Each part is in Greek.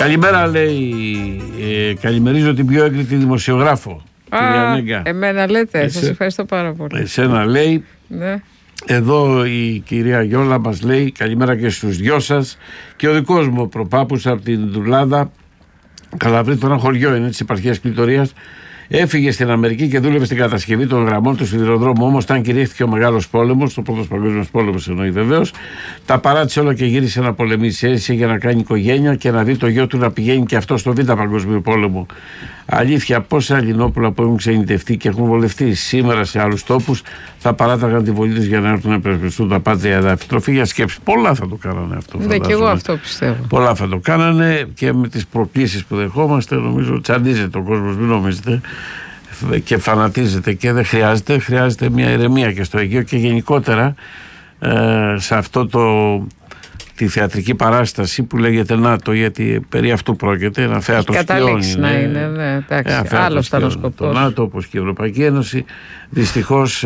Καλημέρα, λέει. Καλημερίζω την πιο έγκριτη δημοσιογράφο. Εμένα λέτε. Σας ευχαριστώ πάρα πολύ. Εσένα, λέει. Ναι. Εδώ η κυρία Γιώλα μας λέει καλημέρα και στους δυο σας. Και ο δικός μου προπάπους από την Δουλάδα, Καλαβρίτου, ένα χωριό είναι της επαρχίας Κλειτορίας, έφυγε στην Αμερική και δούλευε στην κατασκευή των γραμμών του σιδηροδρόμου. Όμως, όταν κηρύχθηκε ο Μεγάλος Πόλεμος, ο Πρώτος Παγκόσμιος Πόλεμος εννοεί βεβαίως, τα παράτησε όλα και γύρισε να πολεμήσει. Έτσι για να κάνει οικογένεια και να δει το γιο του να πηγαίνει και αυτό στο Β' Παγκόσμιο Πόλεμο. Αλήθεια, πόσα Ελληνόπουλα που έχουν ξενιτευτεί και έχουν βολευτεί σήμερα σε άλλους τόπους θα παράταγαν τη βολή τους για να έρθουν να υπερασπιστούν τα πάτρια εδάφη. Τροφή για σκέψη. Πολλά θα το κάνανε αυτό. Ναι, και εγώ αυτό πιστεύω. Πολλά θα το κάνανε και με τις προκλήσεις που δεχόμαστε, νομίζω τσαντίζεται ο κόσμος, μην νομίζετε, και φανατίζεται και δεν χρειάζεται. Χρειάζεται μια ηρεμία και στο Αιγαίο και γενικότερα σε αυτό τη θεατρική παράσταση που λέγεται ΝΑΤΟ, γιατί περί αυτού πρόκειται. Ένα θέατρο καταλήξει να είναι, ναι, εντάξει, άλλος ήταν ο σκοπός. Το ΝΑΤΟ, όπως και η Ευρωπαϊκή Ένωση, δυστυχώς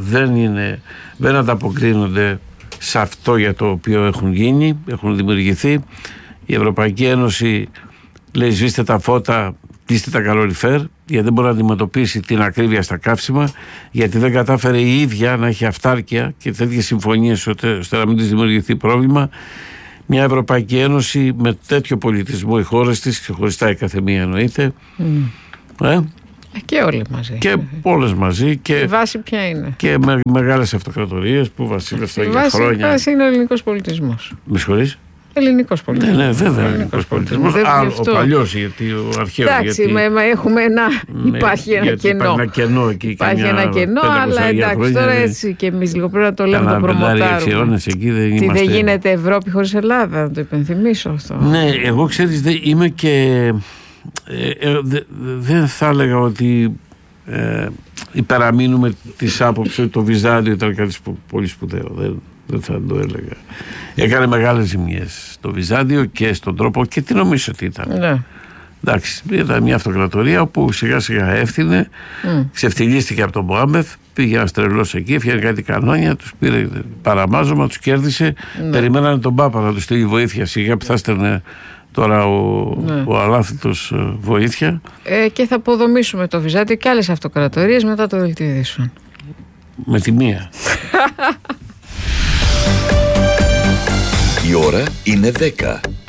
δεν ανταποκρίνονται σε αυτό για το οποίο έχουν γίνει, έχουν δημιουργηθεί. Η Ευρωπαϊκή Ένωση λέει σβήστε τα φώτα, κλείστε τα καλοριφέρ, γιατί δεν μπορεί να αντιμετωπίσει την ακρίβεια στα καύσιμα, γιατί δεν κατάφερε η ίδια να έχει αυτάρκεια και τέτοιες συμφωνίες ώστε να μην της δημιουργηθεί πρόβλημα. Μια Ευρωπαϊκή Ένωση με τέτοιο πολιτισμό, οι χώρες της, ξεχωριστά η καθεμία εννοείται. Και όλοι μαζί. Και όλες μαζί. Και η βάση ποια είναι? Και μεγάλες αυτοκρατορίες που βασίλευσαν για χρόνια. Η βάση είναι ο ελληνικός πολιτισμός. Με συγχωρείς? Ελληνικός πολιτισμός. Ναι, βέβαια. Ελληνικός πολιτισμός. Ο παλιός, γιατί ο αρχαίος. Εντάξει, έχουμε υπάρχει ένα κενό. Υπάρχει ένα κενό, αλλά εντάξει, τώρα έτσι και εμείς λίγο πρέπει να το λέμε, το προμοτάρουμε. Δεν γίνεται Ευρώπη χωρίς Ελλάδα, να το υπενθυμίσω αυτό. Ναι, εγώ ξέρεις, είμαι και. Δεν θα έλεγα ότι υπεραμείνουμε της άποψης ότι το Βυζάντιο ήταν κάτι πολύ σπουδαίο. Δεν θα το έλεγα. Έκανε μεγάλες ζημιές στο Βυζάντιο και στον τρόπο, και τι νομίζω ότι ήταν. Ναι. Εντάξει, ήταν μια αυτοκρατορία όπου σιγά σιγά έφτιανε, ξεφτυλίστηκε από τον Μωάμεθ, πήγε ένας τρελός εκεί, έφτιανε κάτι κανόνια, τους πήρε παραμάζωμα, τους κέρδισε. Ναι. Περιμένανε τον Πάπα να του στείλει βοήθεια, σιγά που θα στέλνε τώρα ο αλάθητος βοήθεια. Και θα αποδομήσουμε το Βυζάντιο και άλλες αυτοκρατορίες μετά το Δελτίο Ειδήσεων. Με τη μία. Η ώρα είναι 10.